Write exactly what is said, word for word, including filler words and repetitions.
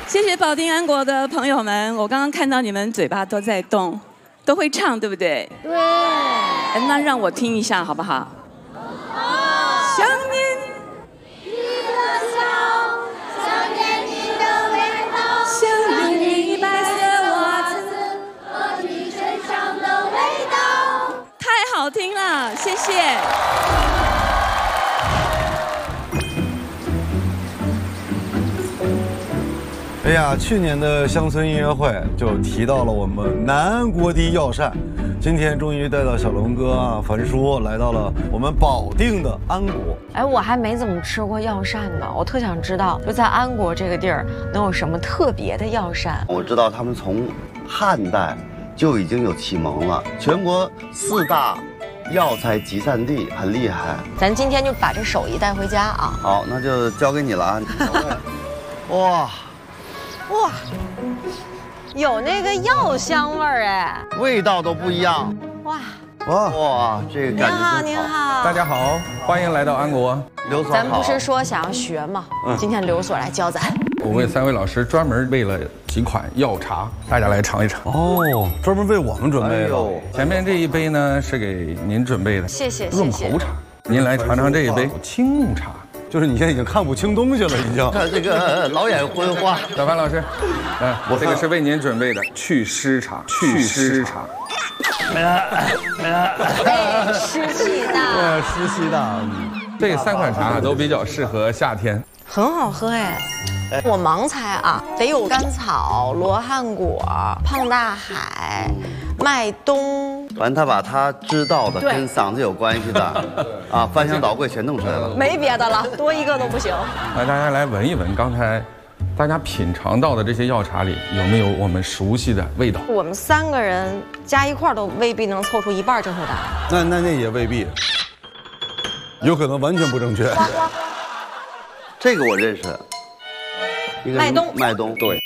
谢谢保定安国的朋友们，我刚刚看到你们嘴巴都在动，都会唱，对不对？ 对。 那让我听一下好不好？好。想念你的笑，想念你的味道，想念你白色袜子和你身上的味道。太好听了，谢谢。 哎呀，去年的乡村音乐会就提到了我们南安国的药膳，今天终于带到小龙哥啊、樊叔来到了我们保定的安国。 哎，我还没怎么吃过药膳呢，我特想知道，就在安国这个地儿能有什么特别的药膳？ 我知道他们从汉代就已经有启蒙了，全国四大药材集散地，很厉害。 咱今天就把这手艺带回家啊！ 好，那就交给你了啊！哇！ 哇，有那个药香味儿哎， 味道都不一样。 哇哇哇，这个感觉您好，您好， 大家好，欢迎来到安国。 刘所好， 咱不是说想要学吗？嗯、今天刘所来教咱。 我为三位老师专门为了几款药茶，大家来尝一尝。 哦，专门为我们准备的。哎、 前面这一杯呢是给您准备的， 谢谢润喉茶。您来尝尝这一杯青木茶。 就是你现在已经看不清东西了，已经。 看这个老眼昏花。 小樊老师，嗯，我这个是为您准备的祛湿茶，祛湿茶。 哎，湿气大。 对，湿气大。 这三款茶都比较适合夏天。 很好喝哎。我盲猜啊，得有甘草、罗汉果、胖大海、麦冬。 完，他把他知道的跟嗓子有关系的啊，翻箱倒柜全弄出来了。 没别的了，多一个都不行。 来，大家来闻一闻，刚才大家品尝到的这些药茶里有没有我们熟悉的味道？ 我们三个人加一块都未必能凑出一半正确答案。 那那那也未必，有可能完全不正确。 这个我认识。 麦冬， 麦冬， 对，